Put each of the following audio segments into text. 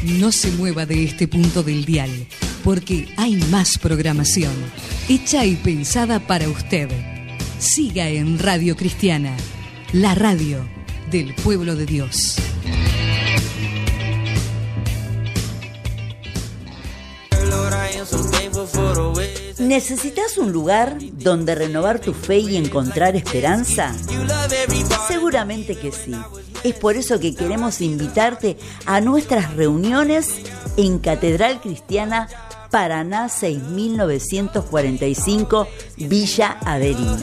No se mueva de este punto del dial, porque hay más programación, hecha y pensada para usted. Siga en Radio Cristiana, la radio del pueblo de Dios. ¿Necesitas un lugar donde renovar tu fe y encontrar esperanza? Seguramente que sí. Es por eso que queremos invitarte a nuestras reuniones en Catedral Cristiana Paraná 6945, Villa Averina.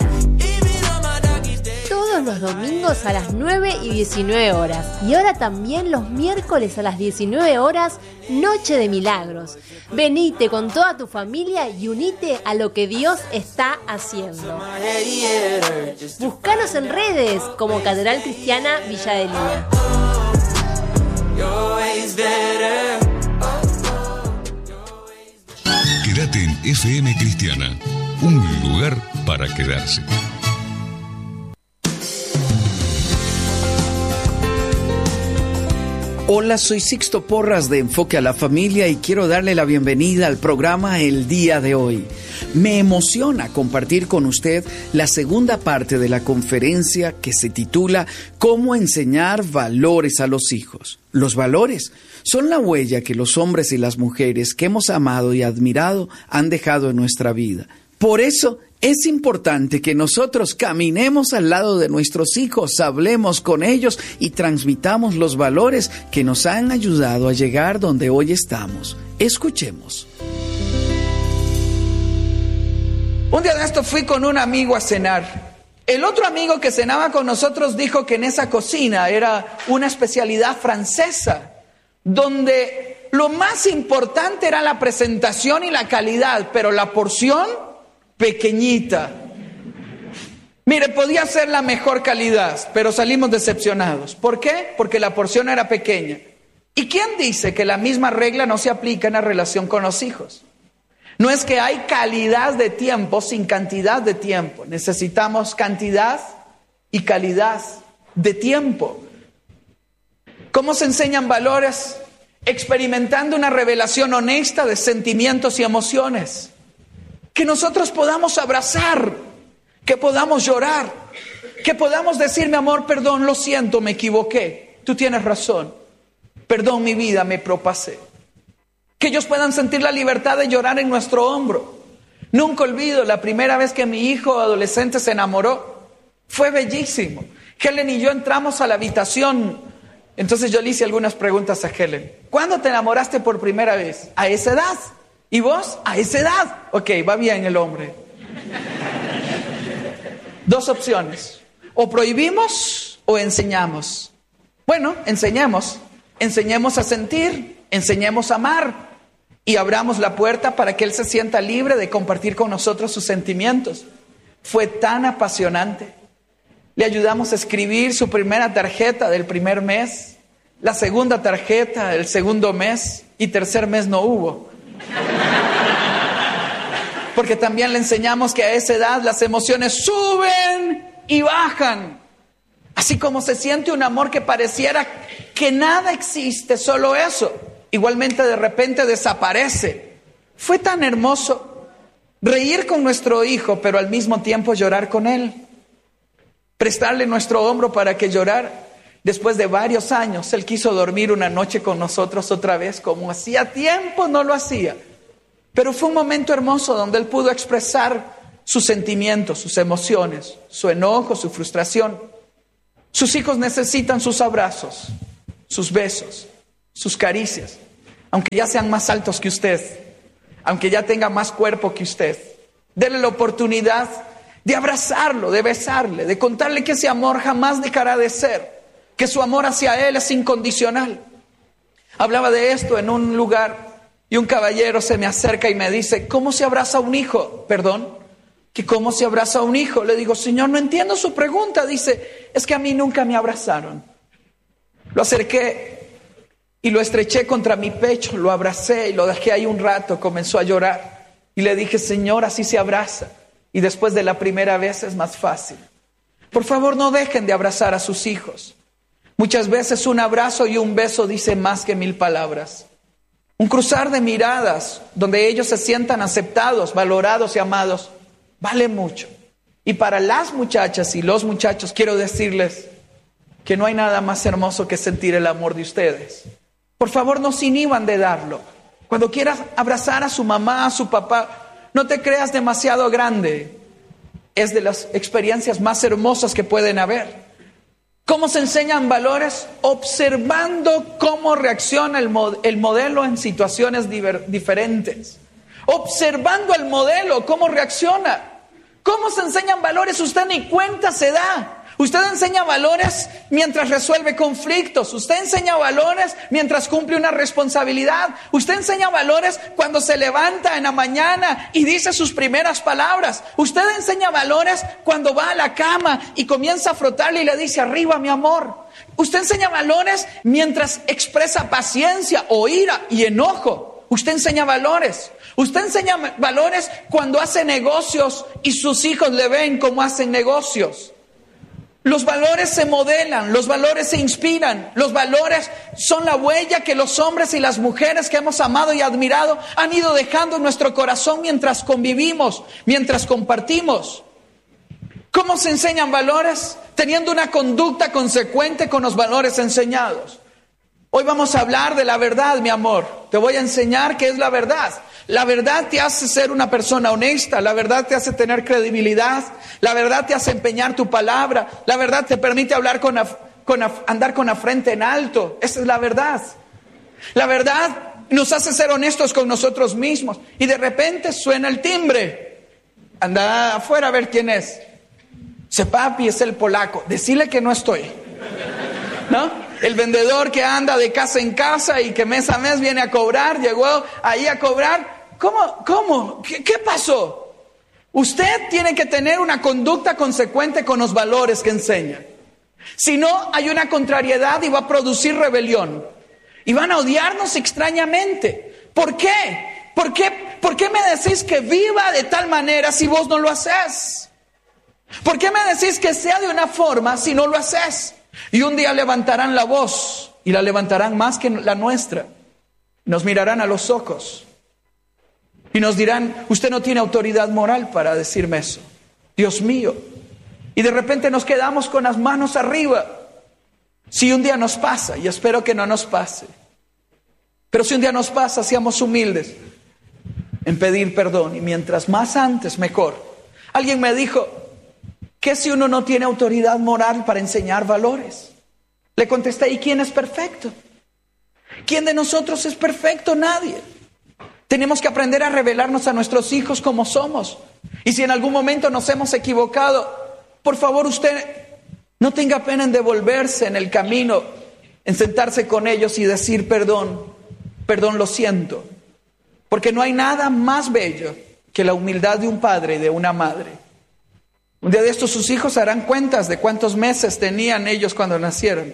Todos los domingos a las 9 y 19 horas. Y ahora también los miércoles a las 19 horas, Noche de Milagros. Venite con toda tu familia y unite a lo que Dios está haciendo. Búscanos en redes como Catedral Cristiana Villa Adelina. Quédate en FM Cristiana, un lugar para quedarse. Hola, soy Sixto Porras de Enfoque a la Familia y quiero darle la bienvenida al programa el día de hoy. Me emociona compartir con usted la segunda parte de la conferencia que se titula ¿Cómo enseñar valores a los hijos? Los valores son la huella que los hombres y las mujeres que hemos amado y admirado han dejado en nuestra vida. Por eso es importante que nosotros caminemos al lado de nuestros hijos, hablemos con ellos y transmitamos los valores que nos han ayudado a llegar donde hoy estamos. Escuchemos. Un día de esto fui con un amigo a cenar. El otro amigo que cenaba con nosotros dijo que en esa cocina era una especialidad francesa, donde lo más importante era la presentación y la calidad, pero la porción pequeñita. Mire, podía ser la mejor calidad, pero salimos decepcionados. ¿Por qué? Porque la porción era pequeña. ¿Y quién dice que la misma regla no se aplica en la relación con los hijos? No es que hay calidad de tiempo sin cantidad de tiempo. Necesitamos cantidad y calidad de tiempo. ¿Cómo se enseñan valores? Experimentando una revelación honesta de sentimientos y emociones. Que nosotros podamos abrazar, que podamos llorar, que podamos decir, mi amor, perdón, lo siento, me equivoqué, tú tienes razón, perdón, mi vida, me propasé. Que ellos puedan sentir la libertad de llorar en nuestro hombro. Nunca olvido la primera vez que mi hijo adolescente se enamoró, fue bellísimo. Helen y yo entramos a la habitación, entonces yo le hice algunas preguntas a Helen. ¿Cuándo te enamoraste por primera vez? ¿A esa edad? ¿Y vos? A esa edad. Ok, va bien el hombre. Dos opciones. O prohibimos o enseñamos. Bueno, enseñemos. Enseñemos a sentir, enseñemos a amar. Y abramos la puerta para que él se sienta libre de compartir con nosotros sus sentimientos. Fue tan apasionante. Le ayudamos a escribir su primera tarjeta del primer mes, la segunda tarjeta del segundo mes y tercer mes no hubo. Porque también le enseñamos que a esa edad las emociones suben y bajan. Así como se siente un amor que pareciera que nada existe, solo eso. Igualmente de repente desaparece. Fue tan hermoso reír con nuestro hijo, pero al mismo tiempo llorar con él. Prestarle nuestro hombro para que llorara. Después de varios años, él quiso dormir una noche con nosotros otra vez, como hacía tiempo no lo hacía. Pero fue un momento hermoso donde él pudo expresar sus sentimientos, sus emociones, su enojo, su frustración. Sus hijos necesitan sus abrazos, sus besos, sus caricias, aunque ya sean más altos que usted, aunque ya tenga más cuerpo que usted. Dele la oportunidad de abrazarlo, de besarle, de contarle que ese amor jamás dejará de ser, que su amor hacia él es incondicional. Hablaba de esto en un lugar y un caballero se me acerca y me dice, ¿cómo se abraza un hijo? Perdón, ¿que cómo se abraza un hijo? Le digo, señor, no entiendo su pregunta. Dice, es que a mí nunca me abrazaron. Lo acerqué y lo estreché contra mi pecho, lo abracé y lo dejé ahí un rato, comenzó a llorar. Y le dije, señor, así se abraza. Y después de la primera vez es más fácil. Por favor, no dejen de abrazar a sus hijos. Muchas veces un abrazo y un beso dice más que 1000 palabras. Un cruzar de miradas donde ellos se sientan aceptados, valorados y amados, vale mucho. Y para las muchachas y los muchachos quiero decirles que no hay nada más hermoso que sentir el amor de ustedes. Por favor, no se inhiban de darlo. Cuando quieras abrazar a su mamá, a su papá, no te creas demasiado grande. Es de las experiencias más hermosas que pueden haber. ¿Cómo se enseñan valores? Observando cómo reacciona el modelo en situaciones diferentes. Observando al modelo, cómo reacciona. ¿Cómo se enseñan valores? Usted ni cuenta se da. Usted enseña valores mientras resuelve conflictos. Usted enseña valores mientras cumple una responsabilidad. Usted enseña valores cuando se levanta en la mañana y dice sus primeras palabras. Usted enseña valores cuando va a la cama y comienza a frotarle y le dice: arriba, mi amor. Usted enseña valores mientras expresa paciencia o ira y enojo. Usted enseña valores. Usted enseña valores cuando hace negocios y sus hijos le ven cómo hacen negocios. Los valores se modelan, los valores se inspiran, los valores son la huella que los hombres y las mujeres que hemos amado y admirado han ido dejando en nuestro corazón mientras convivimos, mientras compartimos. ¿Cómo se enseñan valores? Teniendo una conducta consecuente con los valores enseñados. Hoy vamos a hablar de la verdad, mi amor. Te voy a enseñar qué es la verdad. La verdad te hace ser una persona honesta. La verdad te hace tener credibilidad. La verdad te hace empeñar tu palabra. La verdad te permite hablar andar con la frente en alto. Esa es la verdad. La verdad nos hace ser honestos con nosotros mismos. Y de repente suena el timbre. Anda afuera a ver quién es. Dice: papi, es el polaco. Decile que no estoy. ¿No? El vendedor que anda de casa en casa y que mes a mes viene a cobrar, llegó ahí a cobrar. ¿Cómo? ¿Qué pasó? Usted tiene que tener una conducta consecuente con los valores que enseña. Si no, hay una contrariedad y va a producir rebelión. Y van a odiarnos extrañamente. ¿Por qué? ¿Por qué me decís que viva de tal manera si vos no lo haces? ¿Por qué me decís que sea de una forma si no lo haces? Y un día levantarán la voz, y la levantarán más que la nuestra. Nos mirarán a los ojos y nos dirán: usted no tiene autoridad moral para decirme eso. Dios mío. Y de repente nos quedamos con las manos arriba. Si un día nos pasa, y espero que no nos pase, pero si un día nos pasa, seamos humildes en pedir perdón, y mientras más antes, mejor. Alguien me dijo: ¿qué si uno no tiene autoridad moral para enseñar valores? Le contesté: ¿y quién es perfecto? ¿Quién de nosotros es perfecto? Nadie. Tenemos que aprender a revelarnos a nuestros hijos como somos. Y si en algún momento nos hemos equivocado, por favor, usted no tenga pena en devolverse en el camino, en sentarse con ellos y decir: perdón, lo siento. Porque no hay nada más bello que la humildad de un padre y de una madre. Un día de estos sus hijos harán cuentas de cuántos meses tenían ellos cuando nacieron.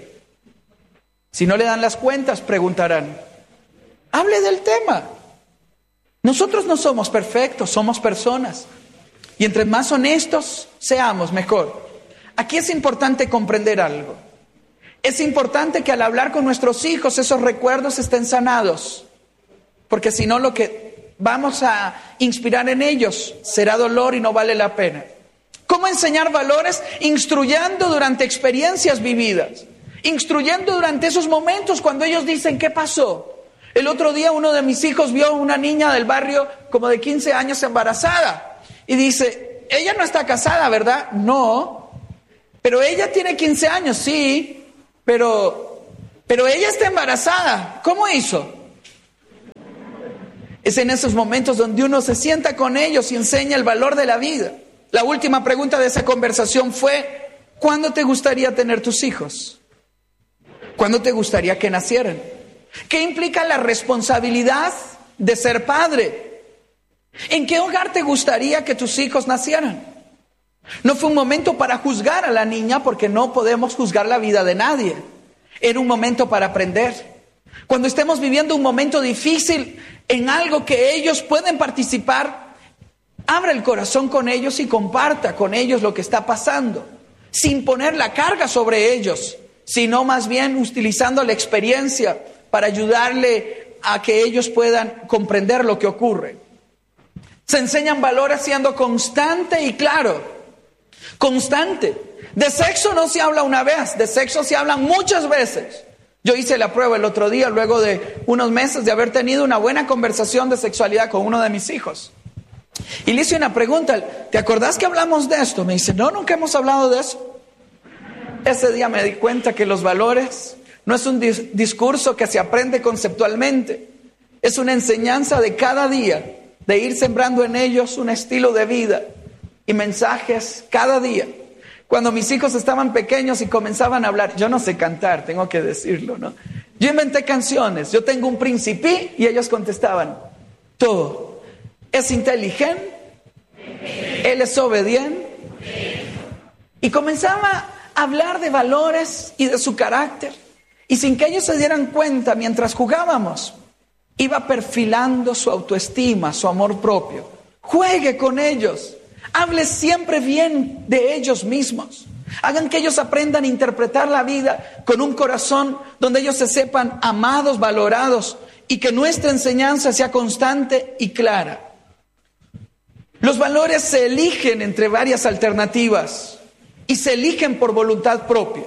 Si no le dan las cuentas, preguntarán: hable del tema. Nosotros no somos perfectos, somos personas. Y entre más honestos seamos, mejor. Aquí es importante comprender algo. Es importante que al hablar con nuestros hijos esos recuerdos estén sanados. Porque si no, lo que vamos a inspirar en ellos será dolor y no vale la pena. ¿Cómo enseñar valores? Instruyendo durante experiencias vividas. Instruyendo durante esos momentos cuando ellos dicen: ¿qué pasó? El otro día uno de mis hijos vio a una niña del barrio como de 15 años embarazada. Y dice: ella no está casada, ¿verdad? No. Pero ella tiene 15 años, sí. Pero ella está embarazada. ¿Cómo hizo? Es en esos momentos donde uno se sienta con ellos y enseña el valor de la vida. La última pregunta de esa conversación fue: ¿cuándo te gustaría tener tus hijos? ¿Cuándo te gustaría que nacieran? ¿Qué implica la responsabilidad de ser padre? ¿En qué hogar te gustaría que tus hijos nacieran? No fue un momento para juzgar a la niña, porque no podemos juzgar la vida de nadie. Era un momento para aprender. Cuando estemos viviendo un momento difícil en algo que ellos pueden participar, abra el corazón con ellos y comparta con ellos lo que está pasando, sin poner la carga sobre ellos, sino más bien utilizando la experiencia para ayudarle a que ellos puedan comprender lo que ocurre. Se enseñan valores siendo constante y claro. Constante. De sexo no se habla una vez, de sexo se habla muchas veces. Yo hice la prueba el otro día, luego de unos meses de haber tenido una buena conversación de sexualidad con uno de mis hijos. Y le hice una pregunta, ¿te acordás que hablamos de esto? Me dice, no, nunca hemos hablado de eso. Ese día me di cuenta que los valores no es un discurso que se aprende conceptualmente. Es una enseñanza de cada día, de ir sembrando en ellos un estilo de vida y mensajes cada día. Cuando mis hijos estaban pequeños y comenzaban a hablar, yo no sé cantar, tengo que decirlo, ¿no? Yo inventé canciones, yo tengo un principí y ellos contestaban, todo. ¿Es inteligente? ¿Él es obediente? Y comenzaba a hablar de valores y de su carácter. Y sin que ellos se dieran cuenta, mientras jugábamos, iba perfilando su autoestima, su amor propio. Juegue con ellos. Hable siempre bien de ellos mismos. Hagan que ellos aprendan a interpretar la vida con un corazón donde ellos se sepan amados, valorados y que nuestra enseñanza sea constante y clara. Los valores se eligen entre varias alternativas y se eligen por voluntad propia.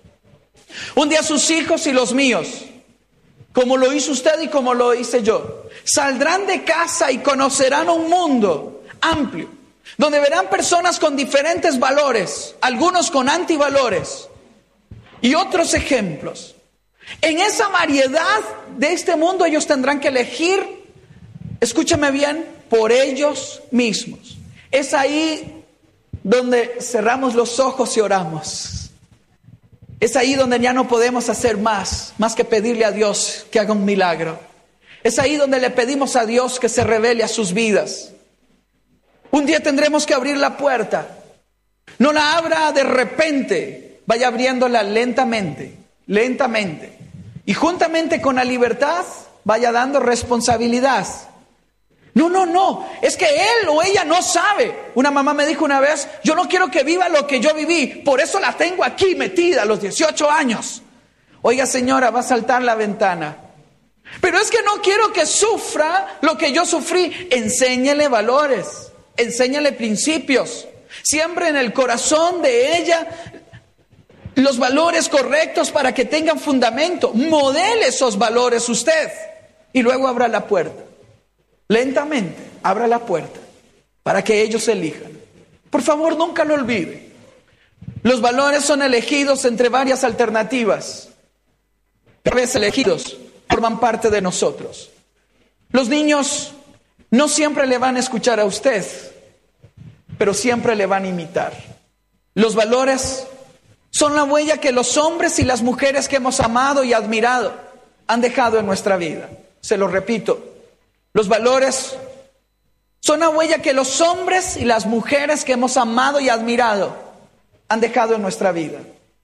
Un día sus hijos y los míos, como lo hizo usted y como lo hice yo, saldrán de casa y conocerán un mundo amplio, donde verán personas con diferentes valores, algunos con antivalores y otros ejemplos. En esa variedad de este mundo ellos tendrán que elegir, escúchame bien, por ellos mismos. Es ahí donde cerramos los ojos y oramos. Es ahí donde ya no podemos hacer más que pedirle a Dios que haga un milagro. Es ahí donde le pedimos a Dios que se revele a sus vidas. Un día tendremos que abrir la puerta. No la abra de repente, vaya abriéndola lentamente, lentamente. Y juntamente con la libertad, vaya dando responsabilidad. No, es que él o ella no sabe. Una mamá me dijo una vez, yo no quiero que viva lo que yo viví, por eso la tengo aquí metida a los 18 años. Oiga señora, va a saltar la ventana. Pero es que no quiero que sufra lo que yo sufrí. Enséñele valores. Enséñale principios. Siembre en el corazón de ella los valores correctos para que tengan fundamento. Modele esos valores usted. Y luego abra la puerta. Lentamente, abra la puerta para que ellos elijan. Por favor, nunca lo olvide. Los valores son elegidos entre varias alternativas. Pero a veces elegidos forman parte de nosotros. Los niños no siempre le van a escuchar a usted, pero siempre le van a imitar. Los valores son la huella que los hombres y las mujeres que hemos amado y admirado han dejado en nuestra vida. Se lo repito, los valores son la huella que los hombres y las mujeres que hemos amado y admirado han dejado en nuestra vida.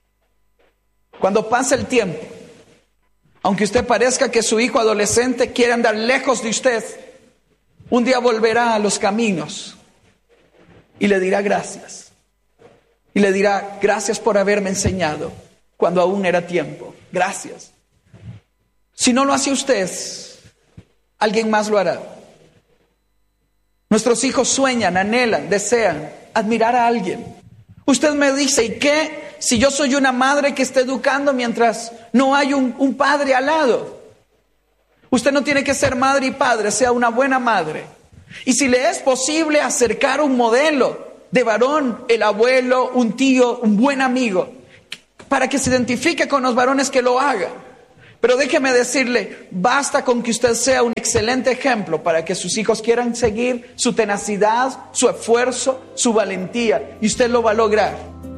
Cuando pasa el tiempo, aunque usted parezca que su hijo adolescente quiere andar lejos de usted, un día volverá a los caminos y le dirá gracias. Y le dirá gracias por haberme enseñado cuando aún era tiempo. Gracias. Si no lo hace usted, alguien más lo hará. Nuestros hijos sueñan, anhelan, desean admirar a alguien. Usted me dice, ¿y qué si yo soy una madre que está educando mientras no hay un padre al lado? Usted no tiene que ser madre y padre, sea una buena madre. Y si le es posible acercar un modelo de varón, el abuelo, un tío, un buen amigo, para que se identifique con los varones, que lo haga. Pero déjeme decirle, basta con que usted sea un excelente ejemplo para que sus hijos quieran seguir su tenacidad, su esfuerzo, su valentía, y usted lo va a lograr.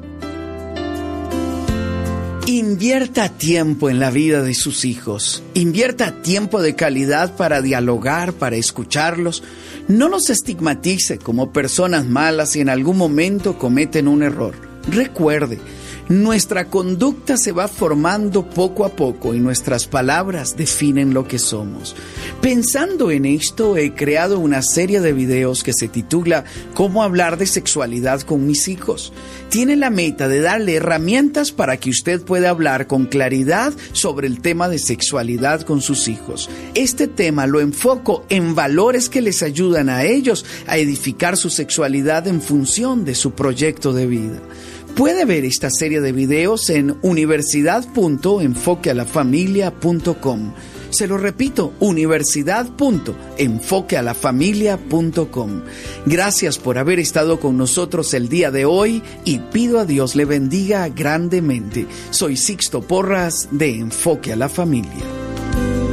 Invierta tiempo en la vida de sus hijos. Invierta tiempo de calidad para dialogar, para escucharlos. No los estigmatice como personas malas si en algún momento cometen un error. Recuerde, Nuestra conducta se va formando poco a poco y nuestras palabras definen lo que somos. Pensando en esto, he creado una serie de videos que se titula ¿Cómo hablar de sexualidad con mis hijos? Tiene la meta de darle herramientas para que usted pueda hablar con claridad sobre el tema de sexualidad con sus hijos. Este tema lo enfoco en valores que les ayudan a ellos a edificar su sexualidad en función de su proyecto de vida. Puede ver esta serie de videos en universidad.enfoquealafamilia.com. Se lo repito, universidad.enfoquealafamilia.com. Gracias por haber estado con nosotros el día de hoy y pido a Dios le bendiga grandemente. Soy Sixto Porras de Enfoque a la Familia.